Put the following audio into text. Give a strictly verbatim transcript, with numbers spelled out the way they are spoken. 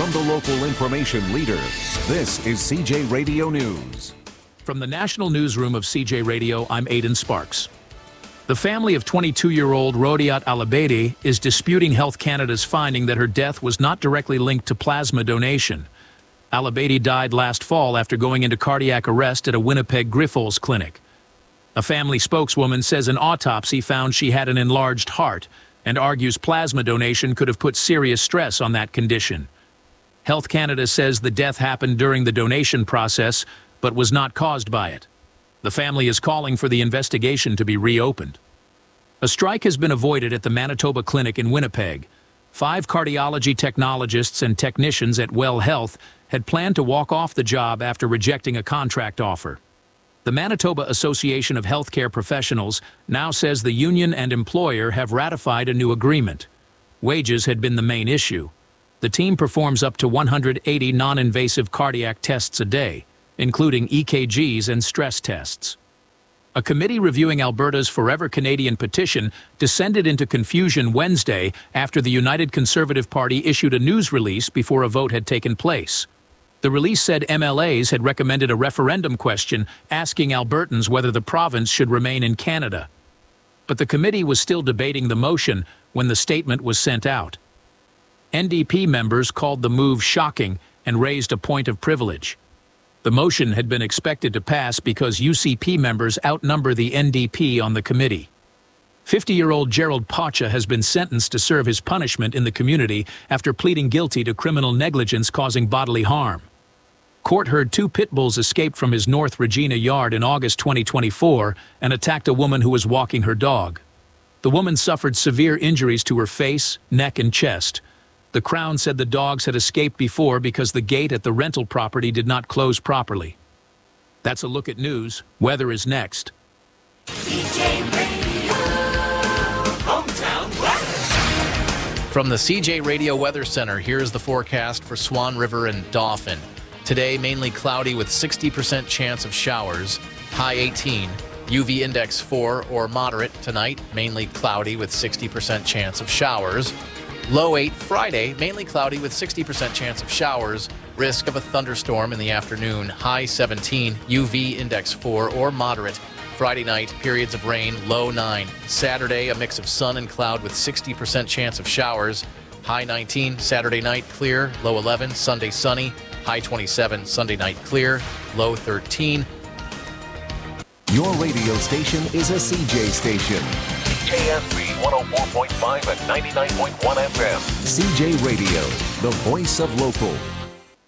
from the local information leader. This is C J Radio News. From the National Newsroom of C J Radio, I'm Aidan Sparks. The family of twenty-two-year-old Rodiat Alabedi is disputing Health Canada's finding that her death was not directly linked to plasma donation. Alabedi died last fall after going into cardiac arrest at a Winnipeg Grifols clinic. A family spokeswoman says an autopsy found she had an enlarged heart and argues plasma donation could have put serious stress on that condition. Health Canada says the death happened during the donation process but was not caused by it. The family is calling for the investigation to be reopened. A strike has been avoided at the Manitoba Clinic in Winnipeg. Five cardiology technologists and technicians at Well Health had planned to walk off the job after rejecting a contract offer. The Manitoba Association of Healthcare Professionals now says the union and employer have ratified a new agreement. Wages had been the main issue. The team performs up to one hundred eighty non-invasive cardiac tests a day, including E K Gs and stress tests. A committee reviewing Alberta's Forever Canadian petition descended into confusion Wednesday after the United Conservative Party issued a news release before a vote had taken place. The release said M L As had recommended a referendum question asking Albertans whether the province should remain in Canada. But the committee was still debating the motion when the statement was sent out. N D P members called the move shocking and raised a point of privilege. The motion had been expected to pass because U C P members outnumber the N D P on the committee. fifty-year-old Gerald Pacha has been sentenced to serve his punishment in the community after pleading guilty to criminal negligence causing bodily harm. Court heard two pit bulls escaped from his North Regina yard in August twenty twenty-four and attacked a woman who was walking her dog. The woman suffered severe injuries to her face, neck, and chest. The Crown said the dogs had escaped before because the gate at the rental property did not close properly. That's a look at news. Weather is next. C J Radio, hometown weather. From the C J Radio Weather Center, here's the forecast for Swan River and Dauphin. Today, mainly cloudy with sixty percent chance of showers, high eighteen. U V index four or moderate tonight, mainly cloudy with sixty percent chance of showers. Low eight Friday, mainly cloudy with sixty percent chance of showers, risk of a thunderstorm in the afternoon, high seventeen, U V index four or moderate. Friday night, periods of rain, low nine. Saturday, a mix of sun and cloud with sixty percent chance of showers, high nineteen. Saturday night, clear, low eleven. Sunday, sunny, high twenty-seven. Sunday night, clear, low thirteen. Your radio station is a C J station. K S B one oh four point five and ninety-nine point one F M. C J Radio, the voice of local.